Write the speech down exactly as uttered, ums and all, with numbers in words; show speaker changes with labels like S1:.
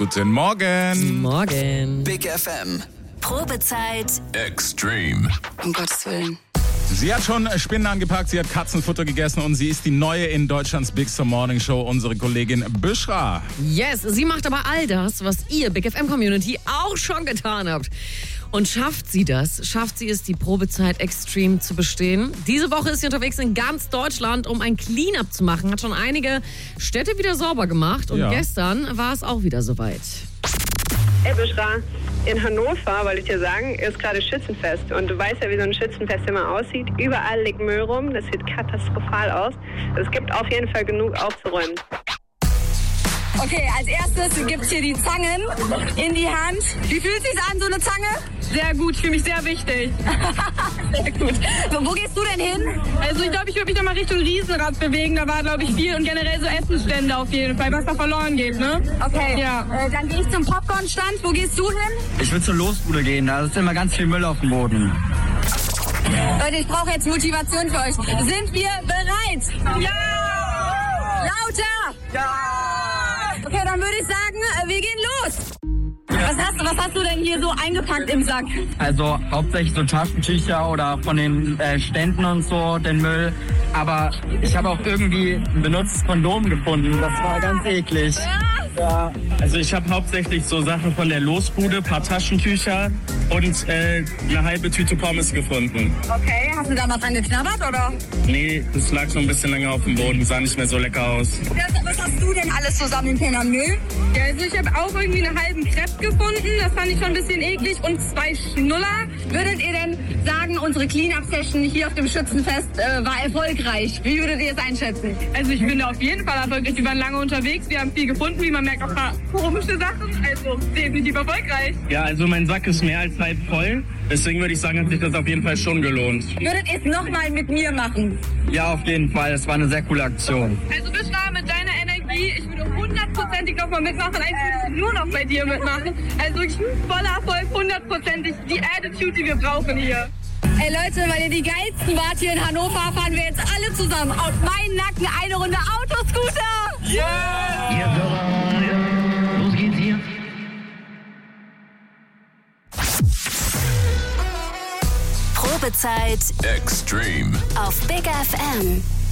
S1: Guten Morgen.
S2: Morgen.
S3: Big F M.
S4: Probezeit.
S3: Extreme.
S4: Um Gottes Willen.
S1: Sie hat schon Spinnen angepackt, sie hat Katzenfutter gegessen und sie ist die neue in Deutschlands Bigster Morning Show, unsere Kollegin Büschra.
S2: Yes, sie macht aber all das, was ihr Big F M Community auch schon getan habt. Und schafft sie das? Schafft sie es, die Probezeit Extreme zu bestehen? Diese Woche ist sie unterwegs in ganz Deutschland, um ein Clean-up zu machen. Hat schon einige Städte wieder sauber gemacht und
S1: Ja.
S2: gestern war es auch wieder soweit.
S5: Hey Büschra, in Hannover, wollte ich dir sagen, ist gerade Schützenfest. Und du weißt ja, wie so ein Schützenfest immer aussieht. Überall liegt Müll rum, das sieht katastrophal aus. Es gibt auf jeden Fall genug aufzuräumen.
S6: Okay, als erstes gibt's hier die Zangen in die Hand. Wie fühlt sich's an, so eine Zange?
S5: Sehr gut, für mich sehr wichtig.
S6: Sehr gut. So, wo gehst du denn hin?
S5: Also ich glaube, ich würde mich nochmal Richtung Riesenrad bewegen. Da war, glaube ich, viel und generell so Essensstände auf jeden Fall, was da verloren geht, ne?
S6: Okay,
S5: Ja.
S6: äh, dann gehe ich zum Popcornstand. Wo gehst du hin?
S7: Ich will zur Losbude gehen, da ist immer ganz viel Müll auf dem Boden.
S6: Leute, ich brauche jetzt Motivation für euch. Sind wir bereit?
S5: Ja!
S6: Lauter! Ja! Okay, dann würde ich sagen, äh, wir gehen los. Was hast, was hast du denn hier so eingepackt im Sack?
S7: Also hauptsächlich so Taschentücher oder von den äh, Ständen und so, den Müll. Aber ich habe auch irgendwie ein benutztes Kondom gefunden. Das war ganz eklig. Ja.
S8: Also ich habe hauptsächlich so Sachen von der Losbude, paar Taschentücher und äh, eine halbe Tüte Pommes gefunden.
S6: Okay, hast du da mal dran geknabbert, oder?
S8: Nee, das lag so ein bisschen länger auf dem Boden, sah nicht mehr so lecker aus.
S6: Was hast du denn alles zusammen im Keller Müll?
S5: Ja, also ich habe auch irgendwie einen halben Crepe gefunden. Das fand ich schon ein bisschen eklig. Und zwei Schnuller.
S6: Würdet ihr denn sagen, unsere Clean-Up-Session hier auf dem Schützenfest äh, war erfolgreich? Wie würdet ihr es einschätzen?
S5: Also ich bin da auf jeden Fall erfolgreich. Wir waren lange unterwegs. Wir haben viel gefunden, wie man merkt, auch ein paar komische Sachen. Also definitiv erfolgreich.
S8: Ja, also mein Sack ist mehr als halb voll. Deswegen würde ich sagen, hat sich das auf jeden Fall schon gelohnt.
S6: Würdet ihr es nochmal mit mir machen?
S7: Ja, auf jeden Fall. Das war eine sehr coole Aktion.
S5: Also Büschra, mit deiner Energie, ich würde hundertprozentig nochmal mitmachen. Eigentlich würde ich nur noch bei dir mitmachen. Also wirklich voller Erfolg, hundertprozentig die Attitude, die wir brauchen hier.
S6: Ey Leute, weil ihr die geilsten wart hier in Hannover, fahren wir jetzt alle zusammen auf meinen Nacken eine Runde Autoscooter.
S7: Yeah!
S9: Los geht's hier.
S4: Probezeit
S3: Extreme.
S4: auf Big F M.